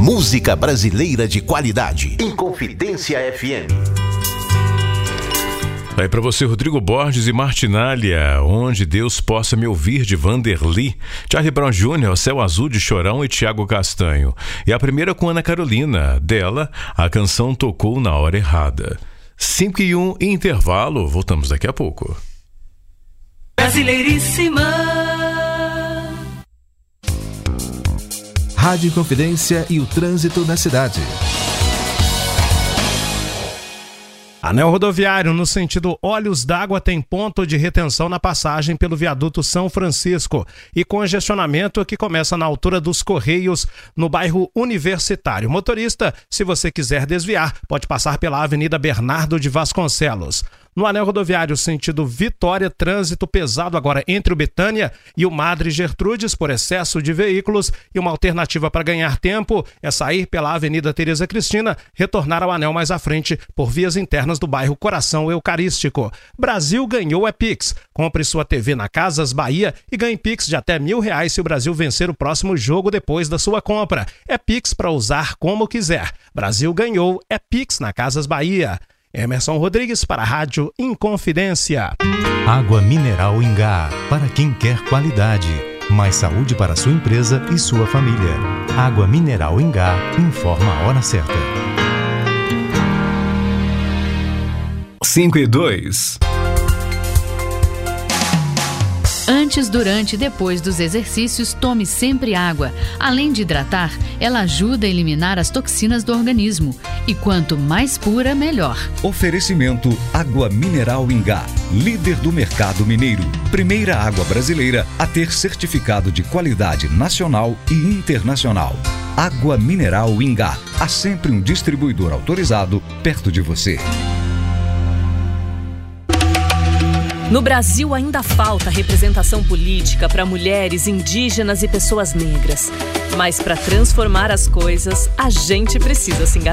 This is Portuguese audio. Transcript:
Música brasileira de qualidade. Inconfidência FM. Aí para você, Rodrigo Borges e Martinália, Onde Deus Possa Me Ouvir, de Vanderly, Charlie Brown Jr., Céu Azul, de Chorão e Thiago Castanho. E a primeira com Ana Carolina, dela, A Canção Tocou na Hora Errada. 5:01, intervalo, voltamos daqui a pouco. Brasileiríssima. Rádio Inconfidência e o trânsito na cidade. Anel rodoviário no sentido Olhos d'Água tem ponto de retenção na passagem pelo viaduto São Francisco e congestionamento que começa na altura dos Correios, no bairro Universitário. Motorista, se você quiser desviar, pode passar pela Avenida Bernardo de Vasconcelos. No anel rodoviário sentido Vitória, trânsito pesado agora entre o Betânia e o Madre Gertrudes por excesso de veículos, e uma alternativa para ganhar tempo é sair pela Avenida Tereza Cristina, retornar ao anel mais à frente por vias internas do bairro Coração Eucarístico. Brasil ganhou é Pix. Compre sua TV na Casas Bahia e ganhe Pix de até R$1.000 se o Brasil vencer o próximo jogo depois da sua compra. É Pix para usar como quiser. Brasil ganhou é Pix na Casas Bahia. Emerson Rodrigues para a Rádio Inconfidência. Água mineral Ingá, para quem quer qualidade. Mais saúde para sua empresa e sua família. Água mineral Ingá, informa a hora certa. 5:02. Antes, durante e depois dos exercícios, tome sempre água. Além de hidratar, ela ajuda a eliminar as toxinas do organismo. E quanto mais pura, melhor. Oferecimento Água Mineral Ingá, líder do mercado mineiro. Primeira água brasileira a ter certificado de qualidade nacional e internacional. Água Mineral Ingá. Há sempre um distribuidor autorizado perto de você. No Brasil ainda falta representação política para mulheres, indígenas e pessoas negras. Mas para transformar as coisas, a gente precisa se engajar.